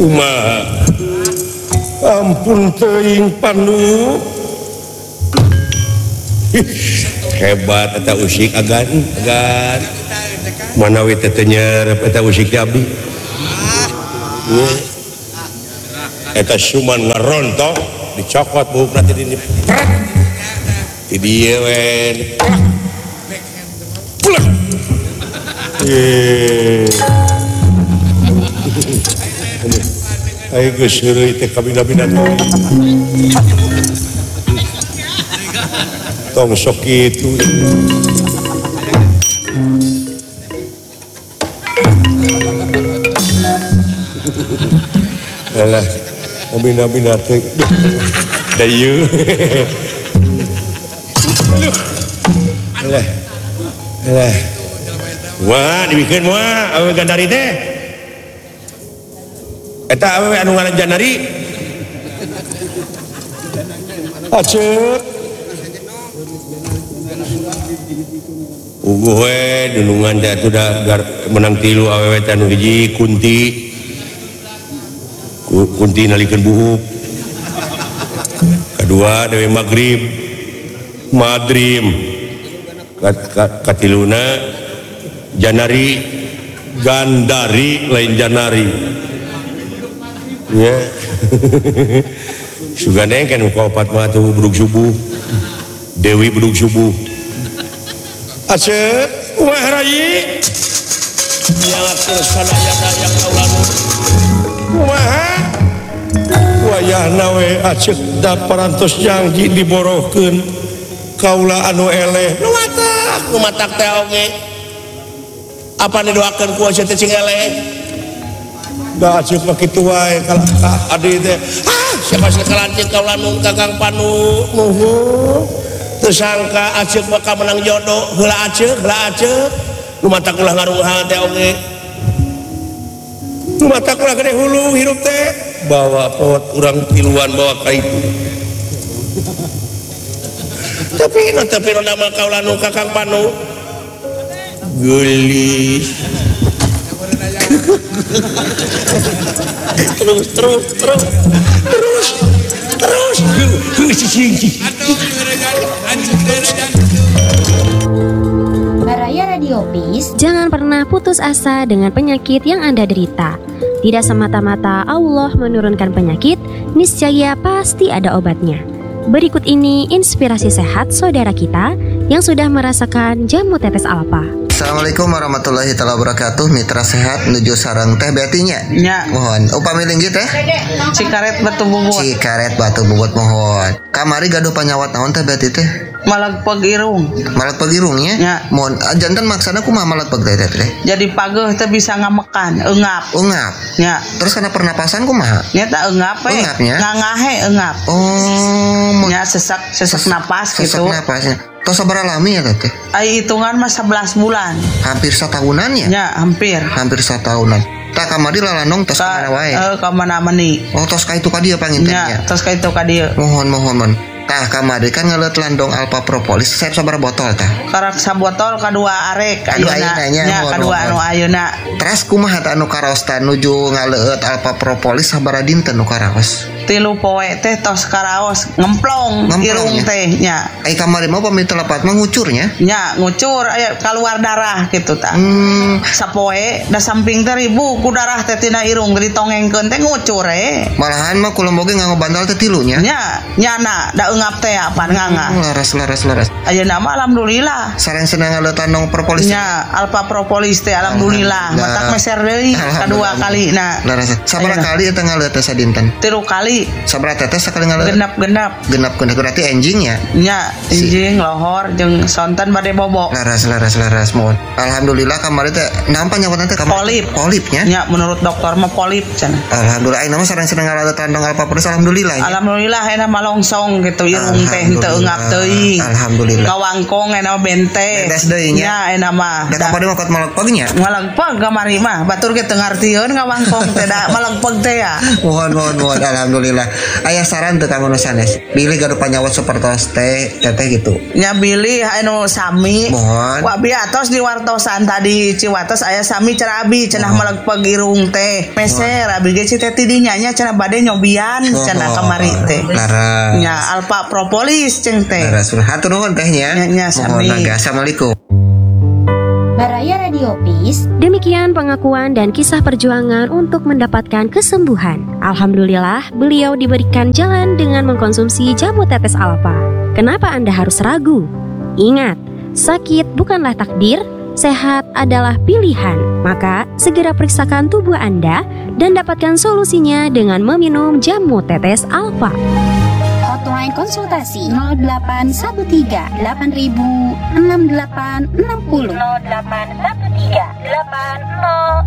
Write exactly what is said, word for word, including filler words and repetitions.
kumaha ampun teuing Pandu hebat eta usik agan agan manawi teh nyerep eta usik abdi eta cuman ngarontok dicokot buuk nanti di di dia wen pulang eh ayo geus heureuy teh kabina-bina tong sok kitu alah kabina-bina teh da ieu alah alah wah dibikeun moal awewe Gandari teh eta awewe anu ngaran Janari aceuk uguh we dunungan teh atuh da menang tilu awewe teh anu hiji Kunti Kunti nalikeun buuk kedua Dewi Magrib Madrim katiluna Janari Gandari lain Janari ya sugana kan kaopat mah tuh buduk subuh Dewi buduk subuh aceuk wah rayi nyalakeun sadaya-daya kaulana kumaha wayahna we aceuk da parantos janji diborohkeun kaula anu eleh nu matak nu matak teh oge apa didoakeun ku aceuk teh cing eleh da aceuk mah kitu wae kalau adi teh ah siapa sih kalancing kaula nu Kakang Panu nuhun teu sangka aceuk bakal menang jodoh heula aceuk heula aceuk nu matak ulah ngarungha teh oge nu matak ulah gede hulu hirup teh bawa pot urang tiluan bawa ka itu tapi nanti tapi nama kaula nu Kakang Panu gelis terus terus terus terus terus terus singki Baraya Radio Peace, jangan pernah putus asa dengan penyakit yang Anda derita. Tidak semata-mata Allah menurunkan penyakit, niscaya pasti ada obatnya. Berikut ini inspirasi sehat saudara kita yang sudah merasakan jamu tetes alfa. Assalamualaikum warahmatullahi wabarakatuh. Mitra sehat nuju sareng teh betinya. Nya. Mohon upami linggih teh. Cikaret batu bubut. Cikaret batu bubut mohon. Kamari gaduh panyawat naon teh beti teh? Malag pagirung. Malag pagirung nya? Nya. Mohon janten maksana kumaha malag pag teh teh? Jadi pageuh teh bisa ngamekan, eungap. Eungap. Nya. Terus kana pernapasan kumaha? Nya teh eungap we. Eungapnya? Ngangahe eungap. Oh. Nya sesak sesak napas sesak gitu. Sesak napasnya. Tos sabaraha lami ya teh? Ai hitungan mah sebelas bulan. Hampir satahunan ya? Ya, hampir. Hampir satahunan. Tak kamari lalanong tos ka mana wae? Eh, ka mana meuni. Oh, tos ka itu ka dieu pangintennya. Ya, tos ka itu ka dieu. Mohon mohon mohon. Tah kamari kan ngeuleut landong Alpha Propolis, saya sabaraha botol tah? Karak sabotol kadua arek ayeuna. Nya, kadua anu ayeuna. Terus kumaha tah anu karaos tah nuju ngaleut Alpha Propolis sabaraha dinten nu karaos? Tilu poe teh tos karaos ngemplong, irung teh nya. Ai kamari mah pami telepat mah ngucurnya? Nya, ngucur aya keluar darah gitu tah. Hmm. Sapoe da samping teh ribu ku darah teh tina irung ditongengkeun teh ngucur e. Malahan mah kula boge nganggo bantal teh tilu nya. Nya, nyana da eungap teh apa nganga. Hmm, laras laras laras. Ayeuna mah alhamdulillah. Sareng senang ngaleut landong Propolis. Nya, Alpha Propolis teh alhamdulillah. Matak meser deui kadua kali na. Laras. Sabaraha kali eta ngaleut teh sadinten? Tilu kali. Sabaraha tetes sakali ngaleut? Genap-genap. Genap-genap berarti enjing ya? Nya, enjing, lohor jeung sonten bade bobo. Laras laras laras mohon. Alhamdulillah kamari teh nampa nyawatna teh kamari. Polip. Polipnya? Nya, menurut dokter mah polip cenah. Alhamdulillah ayeuna mah sareng seneng ngaleut landong Alpha Propolis alhamdulillah. Alhamdulillah ayeuna mah longsong gitu irung teh henteu eungap teuing. Alhamdulillah. Ngawangkong ayeuna bente. Beres deui nya. Nya ayeuna mah. Da kamari mah kot malagpeg nya. Malagpeg kamari mah batur ge teu ngartieun ngawangkong teh da malagpeg teh ya. Mohon mohon mohon alhamdulillah. alhamdulillah. Aya saran teu kanggo nu sanes? Pilih gaduh panyawa sapertos teh teteh gitu. Nya bilih anu sami. Mohon. Wa biatos di wartosan tadi Ciwatos aya sami cenah abi cenah melegpeg irung teh. Meser abi ge teh tidinya nya cenah bade nyobian cenah kamari teh. Laras. Nya alpa propolis ceng teh. Laras. Hatur nuhun tehnya. Nya nya sami. Mohon naga. Assalamualaikum. Baraya Radio Peace. Demikian pengakuan dan kisah perjuangan untuk mendapatkan kesembuhan. Alhamdulillah, beliau diberikan jalan dengan mengkonsumsi jamu tetes alfa. Kenapa Anda harus ragu? Ingat, sakit bukanlah takdir, sehat adalah pilihan. Maka, segera periksakan tubuh Anda dan dapatkan solusinya dengan meminum jamu tetes alfa. Hotline konsultasi nol delapan satu tiga delapan enam delapan enam nol nol delapan satu tiga delapan nol